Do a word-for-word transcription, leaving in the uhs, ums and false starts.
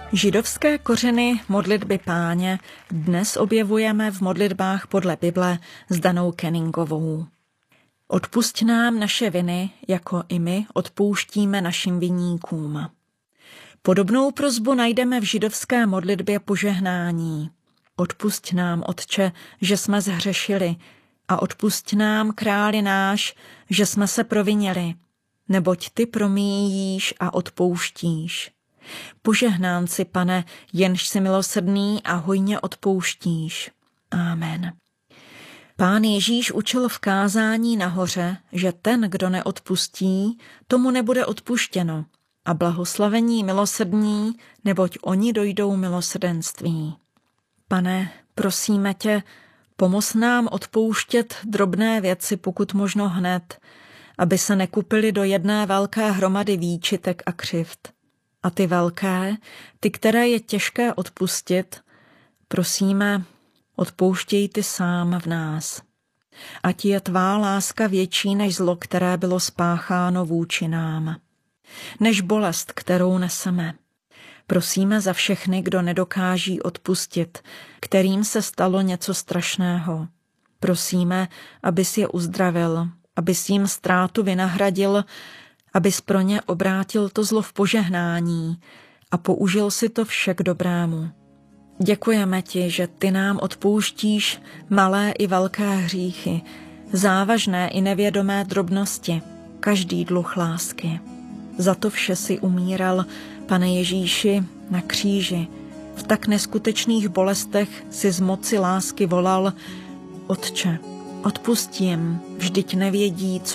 Židovské kořeny modlitby Páně dnes objevujeme v modlitbách podle Bible s Danou Kenningovou. Odpusť nám naše viny, jako i my odpouštíme našim viníkům. Podobnou prosbu najdeme v židovské modlitbě požehnání. Odpusť nám, Otče, že jsme zhřešili, a odpusť nám, Králi náš, že jsme se provinili, neboť ty promíjíš a odpouštíš. Požehnán si, Pane, jenž si milosrdný a hojně odpouštíš. Amen. Pán Ježíš učil v kázání nahoře, že ten, kdo neodpustí, tomu nebude odpuštěno, a blahoslavení milosrdní, neboť oni dojdou milosrdenství. Pane, prosíme tě, pomoz nám odpouštět drobné věci, pokud možno hned, aby se nekupili do jedné velké hromady výčitek a křivd. A ty velké, ty, které je těžké odpustit, prosíme, odpouštěj ty sám v nás. Ať je tvá láska větší než zlo, které bylo spácháno vůči nám, než bolest, kterou neseme. Prosíme za všechny, kdo nedokáží odpustit, kterým se stalo něco strašného. Prosíme, abys je uzdravil, abys jim ztrátu vynahradil, abys pro ně obrátil to zlo v požehnání a použil si to vše k dobrému. Děkujeme ti, že ty nám odpouštíš malé i velké hříchy, závažné i nevědomé drobnosti, každý dluh lásky. Za to vše si umíral, Pane Ježíši, na kříži. V tak neskutečných bolestech si z moci lásky volal: Otče, odpusť jim, vždyť nevědí, co